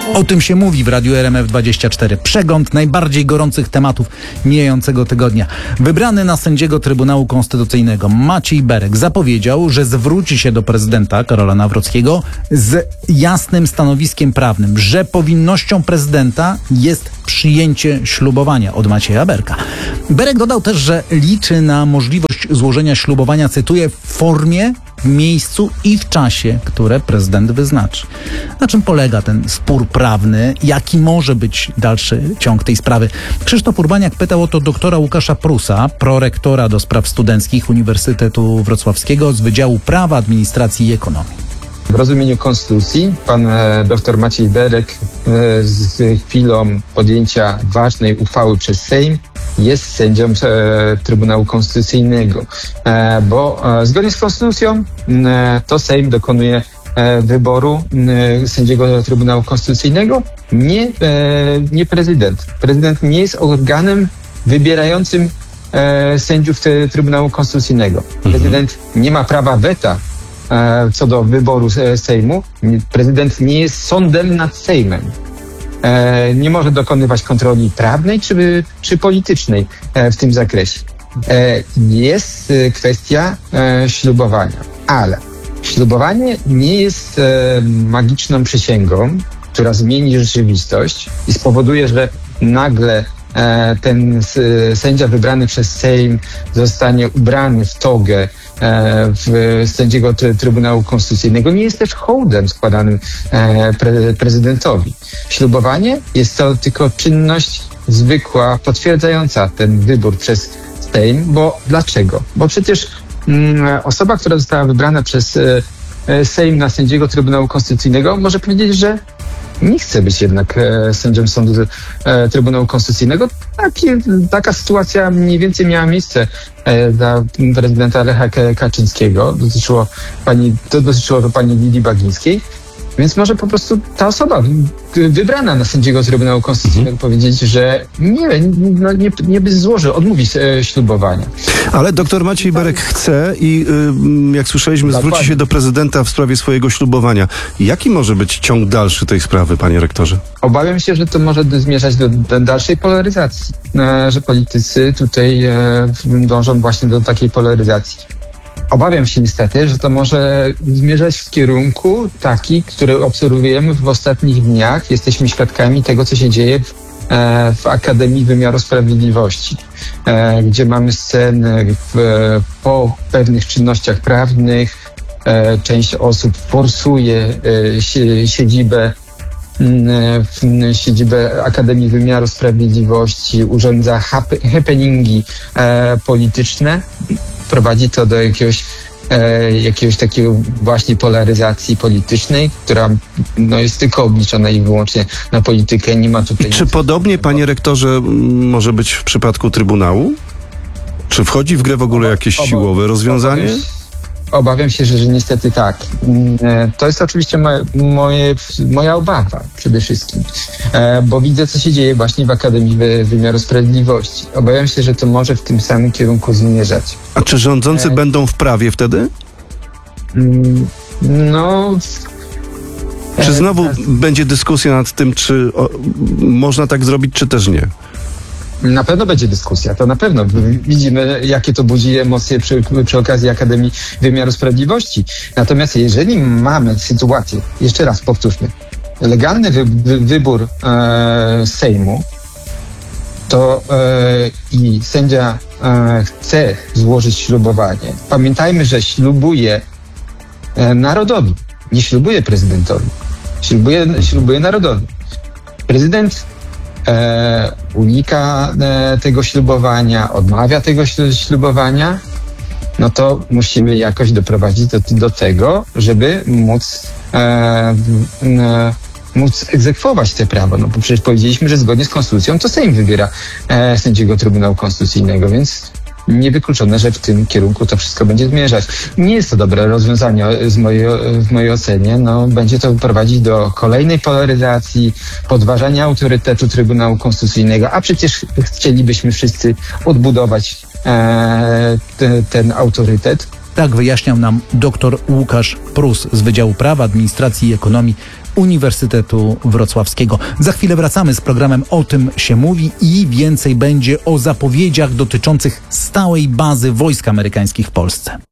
O tym się mówi w Radiu RMF24. Przegląd najbardziej gorących tematów mijającego tygodnia. Wybrany na sędziego Trybunału Konstytucyjnego Maciej Berek zapowiedział, że zwróci się do prezydenta Karola Nawrockiego z jasnym stanowiskiem prawnym, że powinnością prezydenta jest przyjęcie ślubowania od Macieja Berka. Berek dodał też, że liczy na możliwość złożenia ślubowania, cytuję, w formie, w miejscu i w czasie, które prezydent wyznaczy. Na czym polega ten spór prawny? Jaki może być dalszy ciąg tej sprawy? Krzysztof Urbaniak pytał o to doktora Łukasza Prusa, prorektora do spraw studenckich Uniwersytetu Wrocławskiego z Wydziału Prawa, Administracji i Ekonomii. W rozumieniu konstytucji pan dr Maciej Berek z chwilą podjęcia ważnej uchwały przez Sejm jest sędzią Trybunału Konstytucyjnego, bo zgodnie z konstytucją to Sejm dokonuje wyboru sędziego Trybunału Konstytucyjnego, nie prezydent. Prezydent nie jest organem wybierającym sędziów Trybunału Konstytucyjnego. Prezydent nie ma prawa weta co do wyboru Sejmu. Prezydent nie jest sądem nad Sejmem. Nie może dokonywać kontroli prawnej czy politycznej w tym zakresie. Jest kwestia ślubowania, ale ślubowanie nie jest magiczną przysięgą, która zmieni rzeczywistość i spowoduje, że nagle ten sędzia wybrany przez Sejm zostanie ubrany w togę w sędziego Trybunału Konstytucyjnego. Nie jest też hołdem składanym prezydentowi. Ślubowanie jest to tylko czynność zwykła, potwierdzająca ten wybór przez Sejm, bo dlaczego? Bo przecież osoba, która została wybrana przez Sejm na sędziego Trybunału Konstytucyjnego, może powiedzieć, że nie chce być jednak sędzią sądu Trybunału Konstytucyjnego. Taka sytuacja mniej więcej miała miejsce dla prezydenta Lecha Kaczyńskiego. Dotyczyło to pani Lidii Bagińskiej. Więc może po prostu ta osoba wybrana na sędziego Trybunału Konstytucyjnego powiedzieć, że nie by złożył, odmówi ślubowania. Ale doktor Maciej Berek chce i jak słyszeliśmy, zwróci się do prezydenta w sprawie swojego ślubowania. Jaki może być ciąg dalszy tej sprawy, panie rektorze? Obawiam się, że to może zmierzać do dalszej polaryzacji, że politycy tutaj dążą właśnie do takiej polaryzacji. Obawiam się niestety, że to może zmierzać w kierunku taki, który obserwujemy w ostatnich dniach. Jesteśmy świadkami tego, co się dzieje w Akademii Wymiaru Sprawiedliwości, gdzie mamy sceny po pewnych czynnościach prawnych. Część osób forsuje siedzibę Akademii Wymiaru Sprawiedliwości, urządza happeningi polityczne. Prowadzi to do jakiegoś takiego właśnie polaryzacji politycznej, która jest tylko obliczona i wyłącznie na politykę. Nie ma tutaj. Czy podobnie, panie rektorze, może być w przypadku Trybunału? Czy wchodzi w grę w ogóle jakieś siłowe rozwiązanie? Obawiam się, że niestety tak. To jest oczywiście moja obawa przede wszystkim, bo widzę, co się dzieje właśnie w Akademii Wymiaru Sprawiedliwości. Obawiam się, że to może w tym samym kierunku zmierzać. A czy rządzący będą w prawie wtedy? Czy znowu będzie dyskusja nad tym, czy można tak zrobić, czy też nie? Na pewno będzie dyskusja, to na pewno. Widzimy, jakie to budzi emocje przy okazji Akademii Wymiaru Sprawiedliwości. Natomiast jeżeli mamy sytuację, jeszcze raz powtórzmy, legalny wybór Sejmu, to i sędzia chce złożyć ślubowanie. Pamiętajmy, że ślubuje narodowi, nie ślubuje prezydentowi. Ślubuje narodowi. Prezydent unika tego ślubowania, odmawia tego ślubowania, no to musimy jakoś doprowadzić do tego, żeby móc egzekwować te prawo. No bo przecież powiedzieliśmy, że zgodnie z konstytucją to Sejm wybiera sędziego Trybunału Konstytucyjnego, więc niewykluczone, że w tym kierunku to wszystko będzie zmierzać. Nie jest to dobre rozwiązanie w mojej ocenie. Będzie to prowadzić do kolejnej polaryzacji, podważania autorytetu Trybunału Konstytucyjnego, a przecież chcielibyśmy wszyscy odbudować ten autorytet. Tak wyjaśniał nam dr Łukasz Prus z Wydziału Prawa, Administracji i Ekonomii Uniwersytetu Wrocławskiego. Za chwilę wracamy z programem O tym się mówi i więcej będzie o zapowiedziach dotyczących stałej bazy wojsk amerykańskich w Polsce.